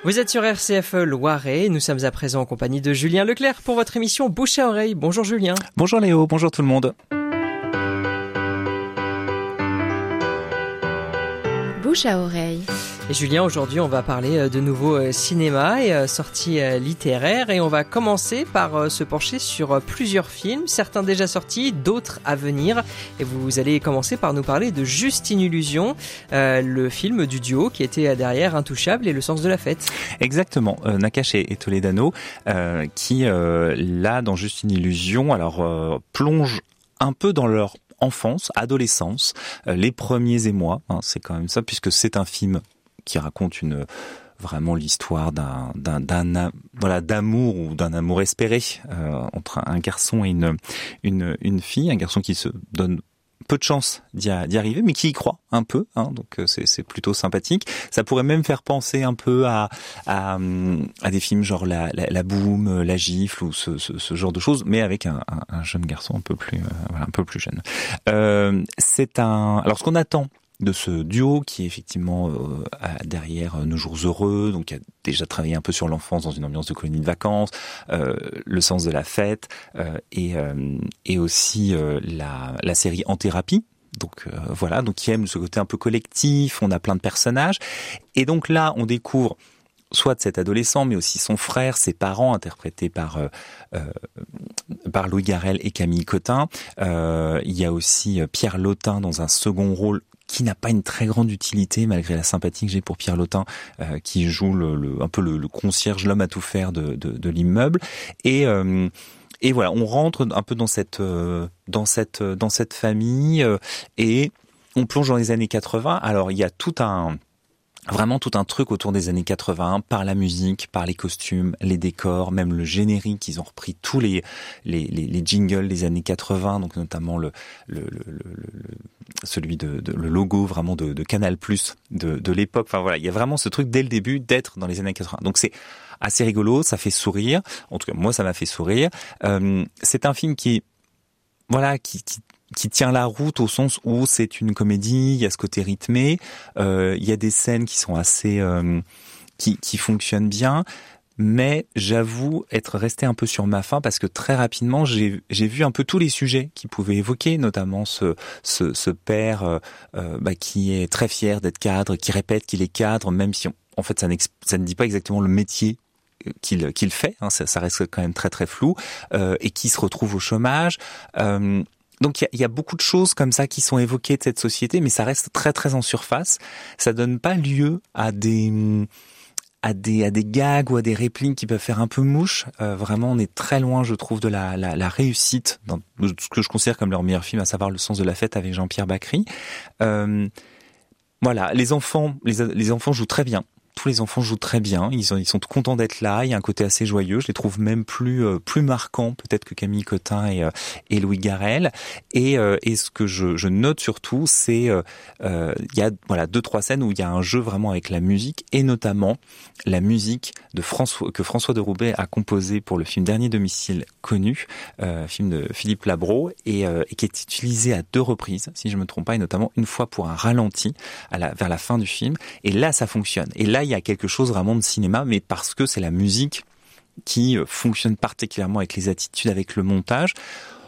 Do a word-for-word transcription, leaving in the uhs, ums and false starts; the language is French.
Vous êtes sur R C F Loiret, nous sommes à présent en compagnie de Julien Leclerc pour votre émission Bouche à oreille. Bonjour Julien. Bonjour Léo, bonjour tout le monde. Bouche à oreille. Et Julien, aujourd'hui on va parler de nouveau cinéma et sorties littéraires et on va commencer par se pencher sur plusieurs films, certains déjà sortis, d'autres à venir. Et vous allez commencer par nous parler de Juste une illusion, euh, le film du duo qui était derrière Intouchable et Le sens de la fête. Exactement, euh, Nakache et Toledano euh, qui euh, là dans Juste une illusion alors euh, plonge un peu dans leur enfance, adolescence, euh, les premiers émois, hein, c'est quand même ça, puisque c'est un film qui raconte une vraiment l'histoire d'un d'un d'un voilà d'amour ou d'un amour espéré euh, entre un garçon et une une une fille, un garçon qui se donne peu de chance d'y, d'y arriver, mais qui y croit un peu, hein, donc c'est, c'est plutôt sympathique. Ça pourrait même faire penser un peu à à, à des films genre la, la, la Boum, La Gifle ou ce, ce, ce genre de choses, mais avec un, un, un jeune garçon un peu plus, euh, voilà, un peu plus jeune. Euh, c'est un. Alors ce qu'on attend de ce duo qui est effectivement euh, derrière Nos jours heureux, donc qui a déjà travaillé un peu sur l'enfance dans une ambiance de colonie de vacances, euh, Le sens de la fête euh, et euh, et aussi euh, la la série En thérapie. Donc euh, voilà, donc qui aime ce côté un peu collectif, on a plein de personnages et donc là on découvre soit cet adolescent, mais aussi son frère, ses parents, interprétés par euh, euh, par Louis Garrel et Camille Cotin. Euh, il y a aussi Pierre Lotin dans un second rôle qui n'a pas une très grande utilité, malgré la sympathie que j'ai pour Pierre Lotin, euh, qui joue le, le, un peu le, le concierge, l'homme à tout faire de, de, de l'immeuble. Et, euh, et voilà, on rentre un peu dans cette, euh, dans cette, dans cette famille euh, et on plonge dans les années quatre-vingts. Alors, il y a tout un... Vraiment tout un truc autour des années quatre-vingts, par la musique, par les costumes, les décors, même le générique. Ils ont repris tous les les, les, les jingles des années quatre-vingts, donc notamment le, le, le, le, le celui de, de le logo vraiment de, de Canal Plus de, de l'époque. Enfin voilà, il y a vraiment ce truc dès le début d'être dans les années quatre-vingts. Donc c'est assez rigolo, ça fait sourire. En tout cas moi ça m'a fait sourire. Euh, c'est un film qui voilà qui, qui qui tient la route au sens où c'est une comédie, il y a ce côté rythmé, euh, il y a des scènes qui sont assez, euh, qui, qui fonctionnent bien, mais j'avoue être resté un peu sur ma faim parce que très rapidement j'ai, j'ai vu un peu tous les sujets qu'ils pouvaient évoquer, notamment ce, ce, ce père euh, euh, bah, qui est très fier d'être cadre, qui répète qu'il est cadre, même si on, en fait ça, ça ne dit pas exactement le métier qu'il, qu'il fait, hein, ça, ça reste quand même très très flou, euh, et qui se retrouve au chômage. Euh, Donc il y a, y a beaucoup de choses comme ça qui sont évoquées de cette société, mais ça reste très très en surface. Ça donne pas lieu à des à des à des gags ou à des répliques qui peuvent faire un peu mouche. Euh, vraiment, on est très loin, je trouve, de la la, la réussite dans ce que je considère comme leur meilleur film, à savoir Le sens de la fête avec Jean-Pierre Bacri. Euh, voilà, les enfants, les les enfants jouent très bien. Tous les enfants jouent très bien, ils sont, ils sont contents d'être là, il y a un côté assez joyeux, je les trouve même plus euh, plus marquants peut-être que Camille Cotin et, euh, et Louis Garrel. Et, euh, et ce que je, je note surtout, c'est euh, euh, il y a voilà deux trois scènes où il y a un jeu vraiment avec la musique et notamment la musique de François que François de Roubaix a composé pour le film Dernier domicile connu, euh, film de Philippe Labro et, euh, et qui est utilisé à deux reprises, si je me trompe pas, et notamment une fois pour un ralenti à la, vers la fin du film. Et là, ça fonctionne. Et là, il y a quelque chose vraiment de cinéma, mais parce que c'est la musique qui fonctionne particulièrement avec les attitudes, avec le montage.